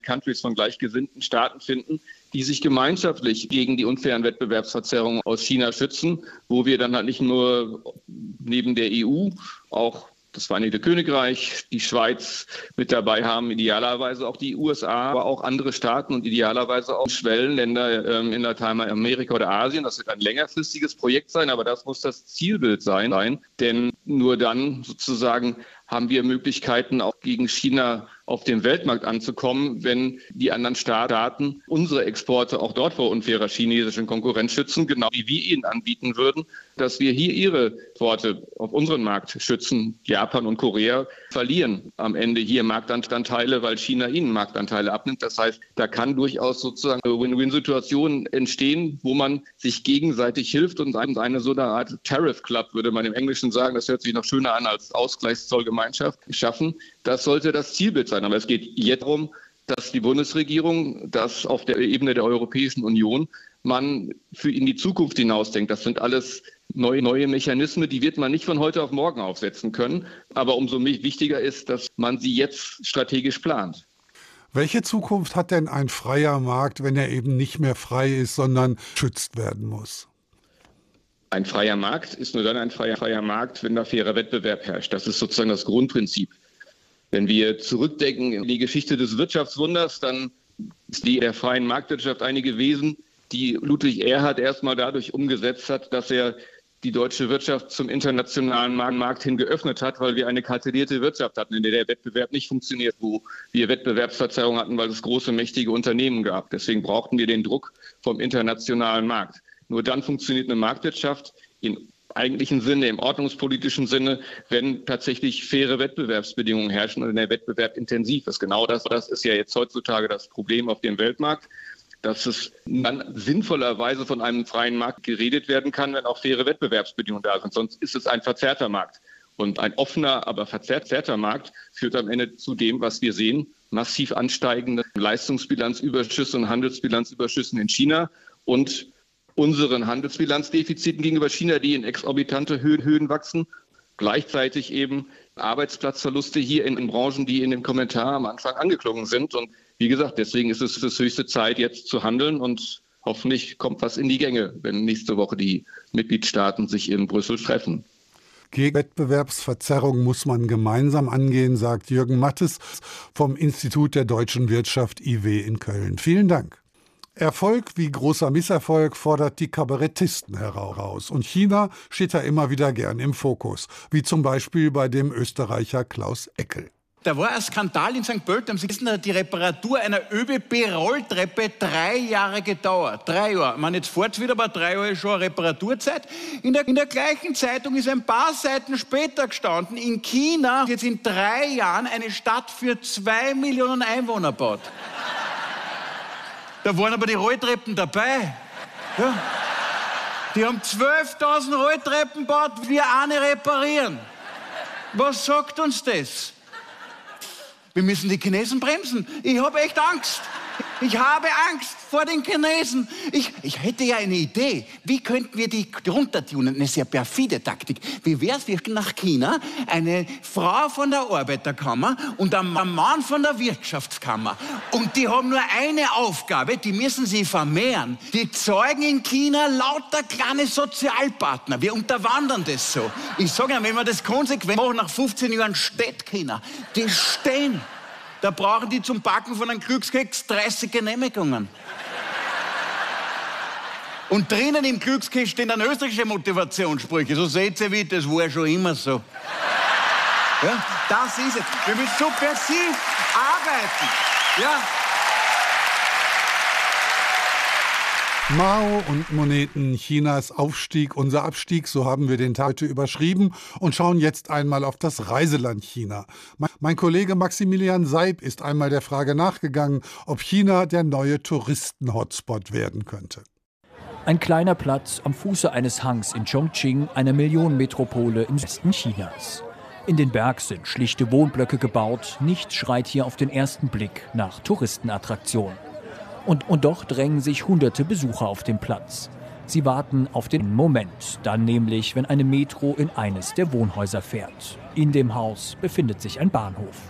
Countries von gleichgesinnten Staaten finden, die sich gemeinschaftlich gegen die unfairen Wettbewerbsverzerrungen aus China schützen, wo wir dann halt nicht nur neben der EU auch das Vereinigte Königreich, die Schweiz mit dabei haben, idealerweise auch die USA, aber auch andere Staaten und idealerweise auch Schwellenländer in Lateinamerika oder Asien. Das wird ein längerfristiges Projekt sein, aber das muss das Zielbild sein, denn nur dann sozusagen haben wir Möglichkeiten, auch gegen China auf dem Weltmarkt anzukommen, wenn die anderen Staaten unsere Exporte auch dort vor unfairer chinesischen Konkurrenz schützen, genau wie wir ihnen anbieten würden, dass wir hier ihre Exporte auf unseren Markt schützen. Japan und Korea verlieren am Ende hier Marktanteile, weil China ihnen Marktanteile abnimmt. Das heißt, da kann durchaus sozusagen eine Win-Win-Situation entstehen, wo man sich gegenseitig hilft und eine so eine Art Tariff Club, würde man im Englischen sagen, das hört sich noch schöner an als Ausgleichszollgemeinschaft, schaffen. Das sollte das Zielbild sein. Aber es geht jetzt darum, dass die Bundesregierung, dass auf der Ebene der Europäischen Union man für in die Zukunft hinausdenkt. Das sind alles neue Mechanismen, die wird man nicht von heute auf morgen aufsetzen können. Aber umso wichtiger ist, dass man sie jetzt strategisch plant. Welche Zukunft hat denn ein freier Markt, wenn er eben nicht mehr frei ist, sondern geschützt werden muss? Ein freier Markt ist nur dann ein freier Markt, wenn da fairer Wettbewerb herrscht. Das ist sozusagen das Grundprinzip. Wenn wir zurückdenken in die Geschichte des Wirtschaftswunders, dann ist die der freien Marktwirtschaft eine gewesen, die Ludwig Erhard erstmal dadurch umgesetzt hat, dass er die deutsche Wirtschaft zum internationalen Markt hin geöffnet hat, weil wir eine kartellierte Wirtschaft hatten, in der der Wettbewerb nicht funktioniert, wo wir Wettbewerbsverzerrung hatten, weil es große, mächtige Unternehmen gab. Deswegen brauchten wir den Druck vom internationalen Markt. Nur dann funktioniert eine Marktwirtschaft im eigentlichen Sinne, im ordnungspolitischen Sinne, wenn tatsächlich faire Wettbewerbsbedingungen herrschen und der Wettbewerb intensiv ist. Genau das ist ja jetzt heutzutage das Problem auf dem Weltmarkt, dass es dann sinnvollerweise von einem freien Markt geredet werden kann, wenn auch faire Wettbewerbsbedingungen da sind. Sonst ist es ein verzerrter Markt. Und ein offener, aber verzerrter Markt führt am Ende zu dem, was wir sehen, massiv ansteigende Leistungsbilanzüberschüsse und Handelsbilanzüberschüssen in China und unseren Handelsbilanzdefiziten gegenüber China, die in exorbitante Höhen wachsen. Gleichzeitig eben Arbeitsplatzverluste hier in Branchen, die in dem Kommentar am Anfang angeklungen sind. Und wie gesagt, deswegen ist es höchste Zeit, jetzt zu handeln und hoffentlich kommt was in die Gänge, wenn nächste Woche die Mitgliedstaaten sich in Brüssel treffen. Gegen Wettbewerbsverzerrung muss man gemeinsam angehen, sagt Jürgen Mattes vom Institut der deutschen Wirtschaft IW in Köln. Vielen Dank. Erfolg wie großer Misserfolg fordert die Kabarettisten heraus. Und China steht da immer wieder gern im Fokus, wie zum Beispiel bei dem Österreicher Klaus Eckel. Da war ein Skandal in St. Pölten, hat die Reparatur einer ÖBB-Rolltreppe 3 Jahre gedauert. 3 Jahre. Ich meine, jetzt fährt es wieder, aber 3 Jahre ist schon eine Reparaturzeit. In der gleichen Zeitung ist ein paar Seiten später gestanden, in China jetzt in 3 Jahren eine Stadt für 2 Millionen Einwohner baut. Da waren aber die Rolltreppen dabei. Ja. Die haben 12.000 Rolltreppen gebaut, wir eine reparieren. Was sagt uns das? Wir müssen die Chinesen bremsen. Ich habe echt Angst. Ich habe Angst vor den Chinesen. Ich hätte ja eine Idee. Wie könnten wir die runtertunen? Eine sehr perfide Taktik. Wie wäre es, wir schicken nach China eine Frau von der Arbeiterkammer und ein Mann von der Wirtschaftskammer. Und die haben nur eine Aufgabe, die müssen sie vermehren. Die zeugen in China lauter kleine Sozialpartner. Wir unterwandern das so. Ich sage Ihnen, wenn wir das konsequent machen, nach 15 Jahren steht China. Die stehen. Da brauchen die zum Backen von einem Glückskeks 30 Genehmigungen. Und drinnen im Glückskeks stehen dann österreichische Motivationssprüche. So seht ihr wie, das war schon immer so. Ja, das ist es. Wir müssen subversiv arbeiten. Ja. Mao und Moneten, Chinas Aufstieg, unser Abstieg, so haben wir den Tag heute überschrieben und schauen jetzt einmal auf das Reiseland China. Mein Kollege Maximilian Seib ist einmal der Frage nachgegangen, ob China der neue Touristen-Hotspot werden könnte. Ein kleiner Platz am Fuße eines Hangs in Chongqing, einer Millionenmetropole im Westen Chinas. In den Berg sind schlichte Wohnblöcke gebaut, nichts schreit hier auf den ersten Blick nach Touristenattraktion. Und doch drängen sich hunderte Besucher auf den Platz. Sie warten auf den Moment, dann nämlich, wenn eine Metro in eines der Wohnhäuser fährt. In dem Haus befindet sich ein Bahnhof.